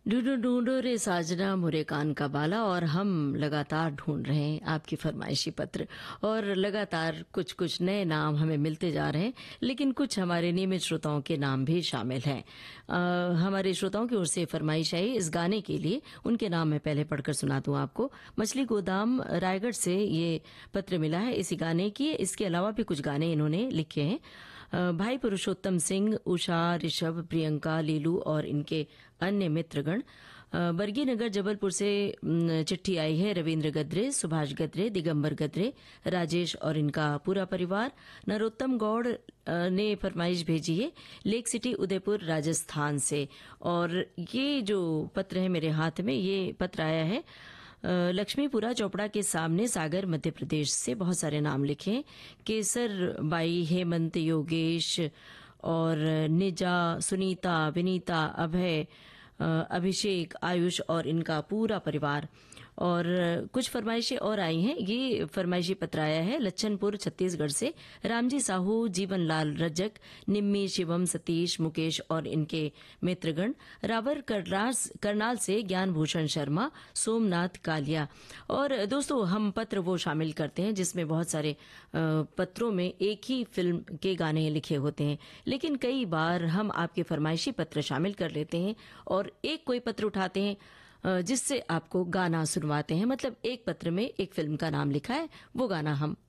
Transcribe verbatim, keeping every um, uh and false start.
ढूंढो ढूंढो रे साजना मुरे कान का बाला। और हम लगातार ढूंढ रहे हैं आपकी फरमाइशी पत्र, और लगातार कुछ कुछ नए नाम हमें मिलते जा रहे हैं, लेकिन कुछ हमारे नियमित श्रोताओं के नाम भी शामिल हैं। अ, हमारे श्रोताओं की ओर से फरमाइश आई इस गाने के लिए, उनके नाम मैं पहले पढ़कर सुना दूं आपको। मछली गोदाम रायगढ़ से ये पत्र मिला है इसी गाने की। इसके अलावा भी कुछ गाने इन्होंने लिखे हैं। अ, भाई पुरुषोत्तम सिंह, उषा, ऋषभ, प्रियंका, लीलू और इनके अन्य मित्रगण। अ, बरगी नगर जबलपुर से न, चिट्ठी आई है रविंद्र गद्रे, सुभाष गद्रे, दिगंबर गद्रे, राजेश और इनका पूरा परिवार। नरोत्तम गौड़ अ, ने फरमाइश भेजी है लेक सिटी उदयपुर राजस्थान से। और ये जो पत्र है मेरे हाथ में, ये पत्र आया है अ, लक्ष्मीपुरा चौपड़ा के सामने सागर मध्य प्रदेश से। बहुत सारे नाम लिखे हैं, केसर बाई, हेमंत, योगेश और निजा, सुनीता, विनीता, अभय, अ, अभिषेक, आयुष और इनका पूरा परिवार। और कुछ फरमाइशें और आई हैं। ये फरमाइशी पत्र आया है लच्छनपुर छत्तीसगढ़ से। रामजी साहू, जीवन लाल रजक, निम्मी, शिवम, सतीश, मुकेश और इनके मित्रगण। रावर करनास करनाल से ज्ञान भूषण शर्मा, सोमनाथ कालिया। और दोस्तों, हम पत्र वो शामिल करते हैं जिसमें बहुत सारे अ, पत्रों में एक ही फिल्म के गाने लिखे होते हैं, लेकिन कई बार हम आपके फरमाइशी पत्र शामिल कर लेते हैं और एक कोई पत्र उठाते हैं अ, जिससे आपको गाना सुनवाते हैं। मतलब एक पत्र में एक फिल्म का नाम लिखा है, वो गाना हम